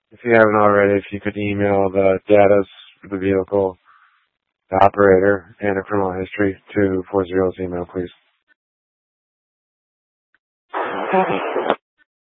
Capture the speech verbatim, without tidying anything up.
If you haven't already, if you could email the data for the vehicle, the operator, and a criminal history to four zero's email, please.